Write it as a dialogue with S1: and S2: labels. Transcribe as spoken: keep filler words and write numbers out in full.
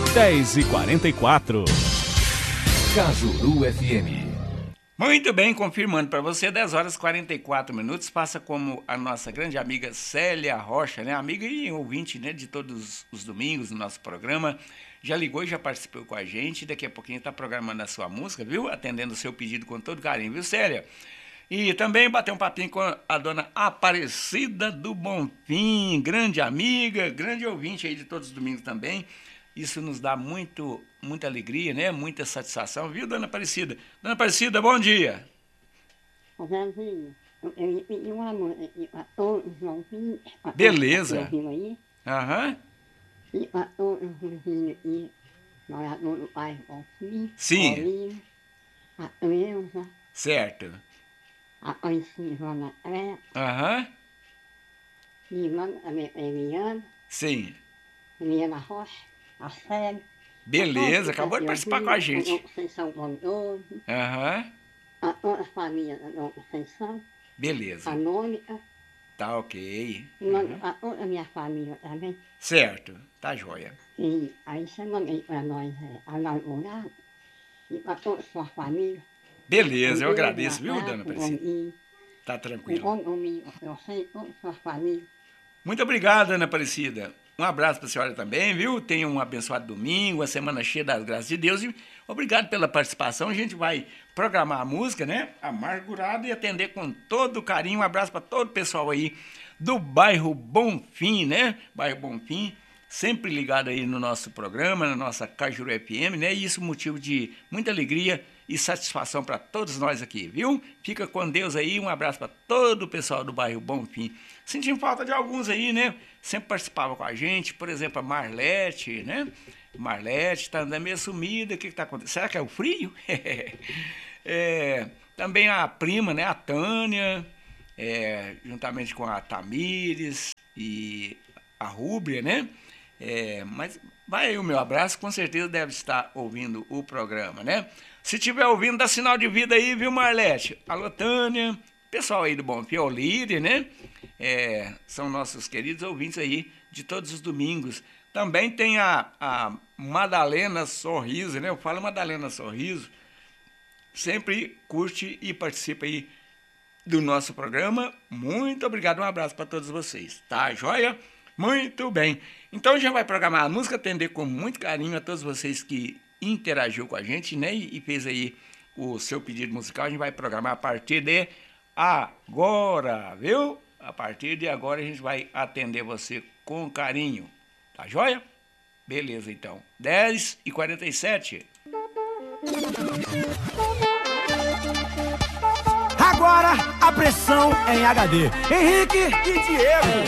S1: dez e quarenta e quatro.
S2: Cajuru F M.
S3: Muito bem, confirmando para você, dez horas e quarenta e quatro minutos, passa como a nossa grande amiga Célia Rocha, né? Amiga e ouvinte, né, de todos os domingos no nosso programa. Já ligou e já participou com a gente, daqui a pouquinho está programando a sua música, viu? Atendendo o seu pedido com todo carinho, viu, Célia? E também bater um papinho com a dona Aparecida do Bonfim, grande amiga, grande ouvinte aí de todos os domingos também. Isso nos dá muito, muita alegria, né? Muita satisfação, viu, dona Aparecida? Dona Aparecida, bom dia. Beleza. Aham. Sim. Certo. Aham. Sim. Beleza, acabou de participar com a gente. Aham. Beleza. Tá ok.
S4: Uhum. A minha família também.
S3: Certo, tá joia.
S4: E aí você mandei para nós a namorada e para toda a sua família.
S3: Beleza, eu agradeço, viu, dona Aparecida? Tá tranquilo.
S4: Eu sei toda a sua família.
S3: Muito obrigado, dona Aparecida. Um abraço para a senhora também, viu? Tenha um abençoado domingo, uma semana cheia das graças de Deus. E obrigado pela participação. A gente vai programar a música, né? Amargurado, e atender com todo carinho. Um abraço para todo o pessoal aí do bairro Bonfim, né? Bairro Bonfim, sempre ligado aí no nosso programa, na nossa Cajuru F M, né? E isso é motivo de muita alegria e satisfação para todos nós aqui, viu? Fica com Deus aí, um abraço para todo o pessoal do bairro Bonfim. Sentindo falta de alguns aí, né? Sempre participava com a gente, por exemplo, a Marlete, né? Marlete tá andando meio sumida, o que que tá acontecendo? Será que é o frio? é, também a prima, né? A Tânia, é, juntamente com a Tamires e a Rúbia, né? É, mas vai aí o meu abraço, com certeza deve estar ouvindo o programa, né? Se estiver ouvindo, dá sinal de vida aí, viu, Marlete? Alô, Tânia, pessoal aí do Bonfim, o líder, né? É, são nossos queridos ouvintes aí de todos os domingos. Também tem a, a Madalena Sorriso, né? Eu falo Madalena Sorriso, sempre curte e participa aí do nosso programa. Muito obrigado, um abraço para todos vocês, tá joia? Muito bem. Então já vai programar a música, atender com muito carinho a todos vocês que interagiu com a gente, né? E, e fez aí o seu pedido musical. A gente vai programar a partir de agora, viu? A partir de agora a gente vai atender você com carinho. Tá joia? Beleza, então. dez e quarenta e sete.
S5: Agora a pressão é em H D. Henrique e Diego.